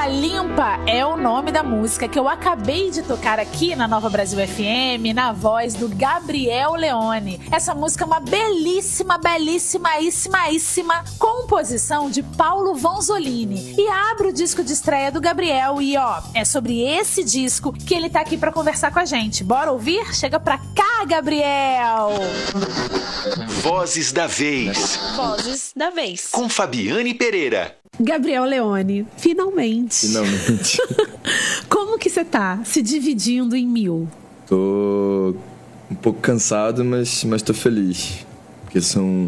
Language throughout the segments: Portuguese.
Limpa é o nome da música que eu acabei de tocar aqui na Nova Brasil FM, na voz do Gabriel Leone. Essa música é uma belíssima composição de Paulo Vanzolini e abre o disco de estreia do Gabriel. E é sobre esse disco que ele tá aqui pra conversar com a gente. Bora ouvir? Chega pra cá, Gabriel! Vozes da Vez. Vozes da Vez. Com Fabiane Pereira. Gabriel Leone, finalmente. Como que você tá se dividindo em 1000? Tô um pouco cansado, mas tô feliz. Porque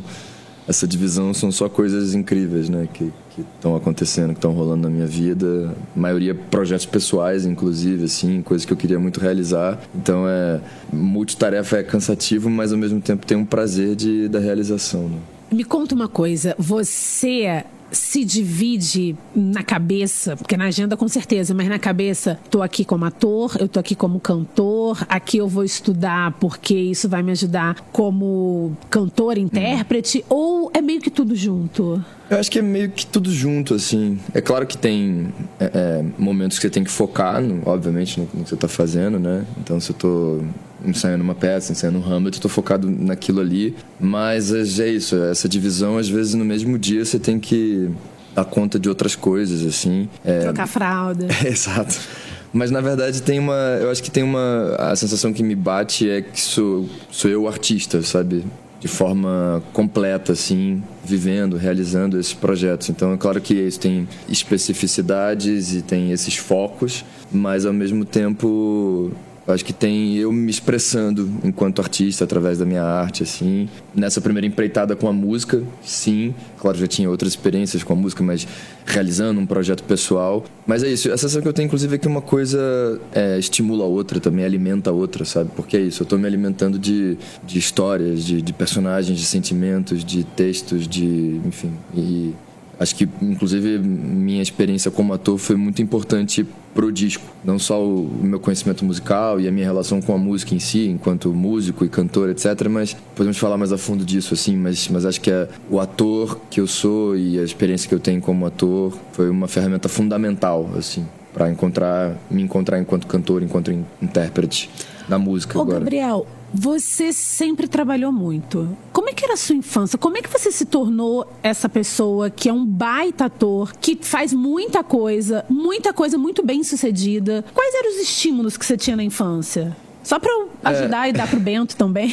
essa divisão são só coisas incríveis, né? Que estão acontecendo, que estão rolando na minha vida. A maioria projetos pessoais, inclusive, assim, coisas que eu queria muito realizar. Então, multitarefa é cansativo, mas ao mesmo tempo tem um prazer da realização, né? Me conta uma coisa, você se divide na cabeça, porque na agenda com certeza, mas na cabeça, tô aqui como ator, eu tô aqui como cantor, aqui eu vou estudar porque isso vai me ajudar como cantor, intérprete, ou é meio que tudo junto? Eu acho que é meio que tudo junto, assim. É claro que tem momentos que você tem que focar, obviamente, no que você tá fazendo, né? Então, se eu tô ensaiando uma peça, ensaiando um Hamlet, eu tô focado naquilo ali. Mas é isso, essa divisão, às vezes, no mesmo dia, você tem que dar conta de outras coisas, assim. Trocar fralda. Exato. Mas, na verdade, eu acho que a sensação que me bate é que sou eu o artista, sabe? De forma completa, assim, vivendo, realizando esses projetos. Então, é claro que isso tem especificidades e tem esses focos, mas, ao mesmo tempo, acho que tem eu me expressando enquanto artista através da minha arte, assim. Nessa primeira empreitada com a música, sim. Claro, já tinha outras experiências com a música, mas realizando um projeto pessoal. Mas é isso, a sensação que eu tenho, inclusive, é que uma coisa estimula a outra, também alimenta a outra, sabe? Porque é isso, eu tô me alimentando de histórias, de personagens, de sentimentos, de textos, enfim. E acho que, inclusive, minha experiência como ator foi muito importante pro disco. Não só o meu conhecimento musical e a minha relação com a música em si, enquanto músico e cantor, etc. Mas podemos falar mais a fundo disso, assim. Mas acho que o ator que eu sou e a experiência que eu tenho como ator foi uma ferramenta fundamental, assim, para me encontrar enquanto cantor, enquanto intérprete na música. Ô, agora. Gabriel, você sempre trabalhou muito. Como é que era a sua infância? Como é que você se tornou essa pessoa que é um baita ator, que faz muita coisa muito bem sucedida? Quais eram os estímulos que você tinha na infância? Só pra eu ajudar e dar pro Bento também.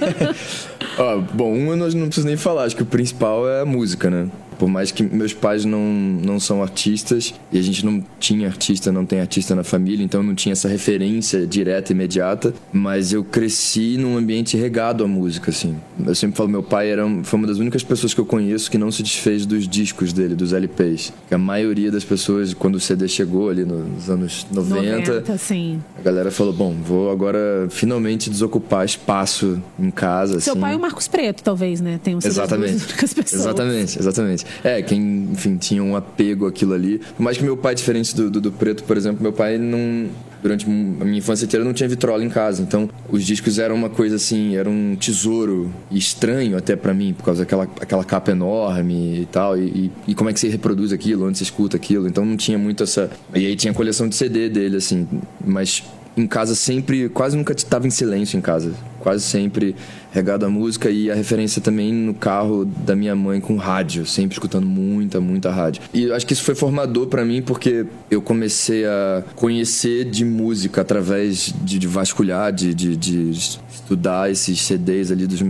Bom, eu não preciso nem falar. Acho que o principal é a música, né? Por mais que meus pais não são artistas, e a gente não tem artista na família, então não tinha essa referência direta, imediata, mas eu cresci num ambiente regado à música, assim. Eu sempre falo, meu pai foi uma das únicas pessoas que eu conheço que não se desfez dos discos dele, dos LPs. A maioria das pessoas, quando o CD chegou ali nos anos 90 sim. A galera falou, bom, vou agora finalmente desocupar espaço em casa. Seu assim. pai é o Marcos Preto, talvez, né? Tem um CD das únicas pessoas. Exatamente. Quem, enfim, tinha um apego àquilo ali. Por mais que meu pai, diferente do Preto, por exemplo, meu pai durante a minha infância inteira não tinha vitrola em casa. Então, os discos eram uma coisa assim, era um tesouro estranho até pra mim, por causa daquela capa enorme e tal. E como é que você reproduz aquilo, onde você escuta aquilo. Então, não tinha muito essa... E aí tinha a coleção de CD dele, assim. Mas em casa sempre... Quase nunca estava em silêncio em casa. Quase sempre regado à música, e a referência também no carro da minha mãe com rádio, sempre escutando muita rádio. E eu acho que isso foi formador pra mim, porque eu comecei a conhecer de música através de vasculhar, de estudar esses CDs ali dos